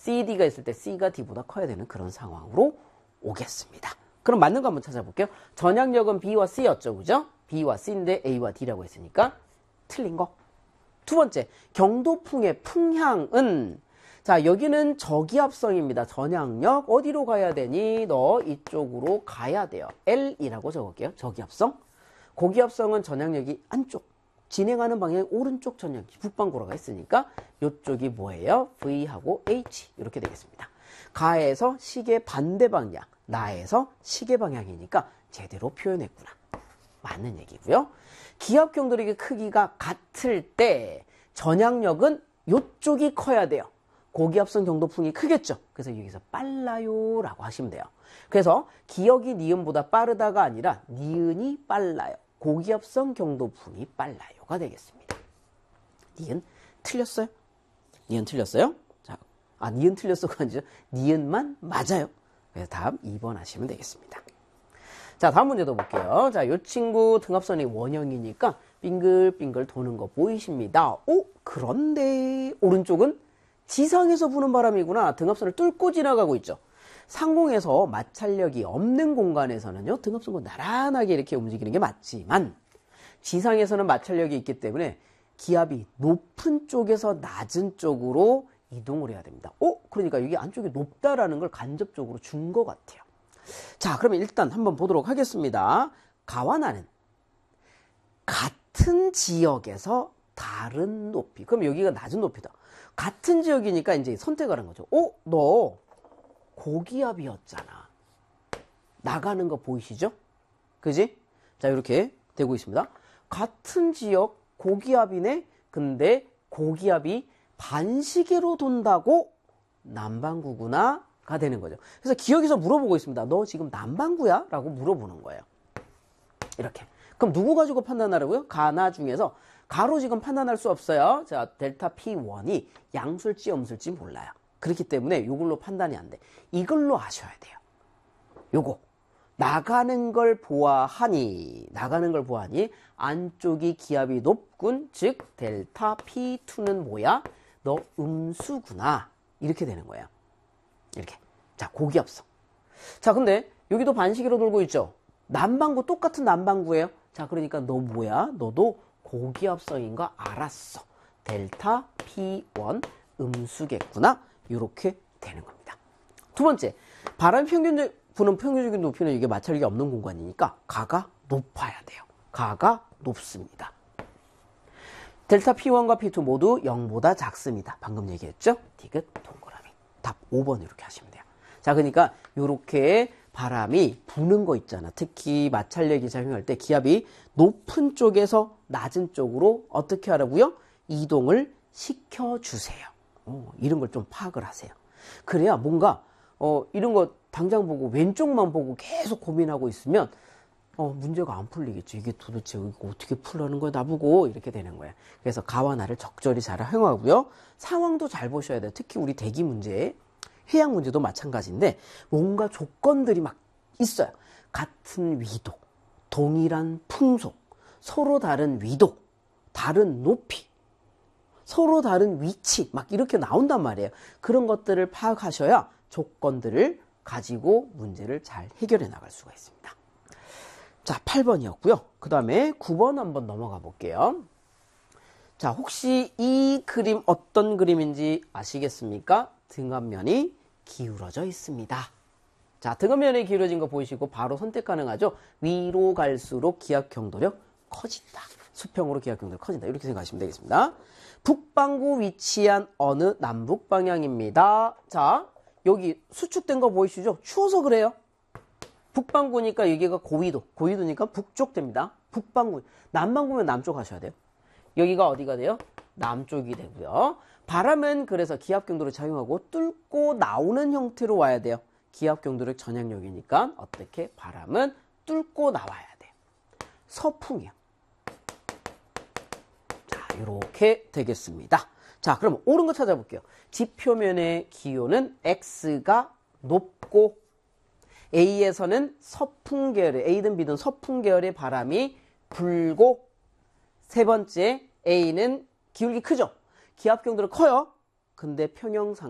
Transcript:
CD가 있을 때 C가 D보다 커야 되는 그런 상황으로 오겠습니다. 그럼 맞는 거 한번 찾아볼게요. 전향력은 B와 C였죠, 그죠? B와 C인데 A와 D라고 했으니까 틀린 거. 두 번째, 경도풍의 풍향은, 자, 여기는 저기압성입니다. 전향력 어디로 가야 되니? 너 이쪽으로 가야 돼요. L이라고 적을게요. 저기압성. 고기압성은 전향력이 안쪽, 진행하는 방향이 오른쪽 전향, 북방구로가 있으니까 이쪽이 뭐예요? V하고 H 이렇게 되겠습니다. 가에서 시계 반대 방향, 나에서 시계 방향이니까 제대로 표현했구나. 맞는 얘기고요. 기압 경도력의 크기가 같을 때 전향력은 이쪽이 커야 돼요. 고기압성 경도풍이 크겠죠. 그래서 여기서 빨라요 라고 하시면 돼요. 그래서 기역이 니은보다 빠르다가 아니라 니은이 빨라요. 고기압성 경도풍이 빨라요가 되겠습니다. 니은 틀렸어요? 니은 틀렸어요? 자, 니은 틀렸어가 아니죠. 니은만 맞아요. 그래서 다음 2번 하시면 되겠습니다. 자, 다음 문제도 볼게요. 자, 이 친구 등압선이 원형이니까 빙글빙글 도는 거 보이십니다. 그런데 오른쪽은 지상에서 부는 바람이구나. 등압선을 뚫고 지나가고 있죠. 상공에서 마찰력이 없는 공간에서는요, 등압선과 나란하게 이렇게 움직이는 게 맞지만, 지상에서는 마찰력이 있기 때문에 기압이 높은 쪽에서 낮은 쪽으로 이동을 해야 됩니다. 그러니까 여기 안쪽이 높다라는 걸 간접적으로 준 것 같아요. 자, 그러면 일단 한번 보도록 하겠습니다. 가와 나는 같은 지역에서 다른 높이. 그럼 여기가 낮은 높이다. 같은 지역이니까 이제 선택을 한 거죠. 너 고기압이었잖아. 나가는 거 보이시죠? 그지? 자, 이렇게 되고 있습니다. 같은 지역 고기압이네. 근데 고기압이 반시계로 돈다고 남반구구나 가 되는 거죠. 그래서 기억에서 물어보고 있습니다. 너 지금 남반구야? 라고 물어보는 거예요. 이렇게. 그럼 누구 가지고 판단하라고요? 가나 중에서 가로 지금 판단할 수 없어요. 자, 델타 P1이 양수일지 음수일지 몰라요. 그렇기 때문에 이걸로 판단이 안 돼. 이걸로 아셔야 돼요. 요거. 나가는 걸 보아하니 안쪽이 기압이 높군. 즉 델타 P2는 뭐야? 너 음수구나. 이렇게 되는 거예요. 이렇게. 자, 고기압성. 자, 근데 여기도 반시계로 돌고 있죠. 남반구 똑같은 남반구예요. 자, 그러니까 너 뭐야? 너도 고기압성인 거 알았어. 델타 P1 음수겠구나. 이렇게 되는 겁니다. 두 번째, 바람 부는 평균적인 높이는 이게 마찰력이 없는 공간이니까 가가 높아야 돼요. 가가 높습니다. 델타 P1과 P2 모두 0보다 작습니다. 방금 얘기했죠? 디귿 동그라미. 답 5번 이렇게 하시면 돼요. 자, 그러니까 이렇게 바람이 부는 거 있잖아. 특히 마찰력이 작용할 때 기압이 높은 쪽에서 낮은 쪽으로 어떻게 하라고요? 이동을 시켜주세요. 이런 걸 좀 파악을 하세요. 그래야 뭔가 이런 거 당장 보고 왼쪽만 보고 계속 고민하고 있으면 문제가 안 풀리겠죠. 이게 도대체 이거 어떻게 풀라는 거야 나보고 이렇게 되는 거야. 그래서 가와 나를 적절히 잘 활용하고요. 상황도 잘 보셔야 돼요. 특히 우리 대기 문제, 해양 문제도 마찬가지인데 뭔가 조건들이 막 있어요. 같은 위도, 동일한 풍속, 서로 다른 위도, 다른 높이, 서로 다른 위치 막 이렇게 나온단 말이에요. 그런 것들을 파악하셔야 조건들을 가지고 문제를 잘 해결해 나갈 수가 있습니다. 자, 8번이었고요. 그 다음에 9번 한번 넘어가 볼게요. 자, 혹시 이 그림 어떤 그림인지 아시겠습니까? 등압면이 기울어져 있습니다. 자, 등압면이 기울어진 거 보이시고 바로 선택 가능하죠? 위로 갈수록 기압 경도력 커진다. 수평으로 기압 경도력 커진다. 이렇게 생각하시면 되겠습니다. 북반구 위치한 어느 남북 방향입니다. 자, 여기 수축된 거 보이시죠? 추워서 그래요. 북반구니까 여기가 고위도니까 북쪽 됩니다. 북반구, 남반구면 남쪽 하셔야 돼요. 여기가 어디가 돼요? 남쪽이 되고요. 바람은 그래서 기압 경도를 작용하고 뚫고 나오는 형태로 와야 돼요. 기압 경도력 전향력이니까 어떻게 바람은 뚫고 나와야 돼요. 서풍이요. 자, 이렇게 되겠습니다. 자, 그럼 옳은 거 찾아볼게요. 지표면의 기온은 X가 높고 A에서는 서풍 계열의 A든 B든 서풍 계열의 바람이 불고 세 번째 A는 기울기 크죠? 기압 경도는 커요. 근데 평형상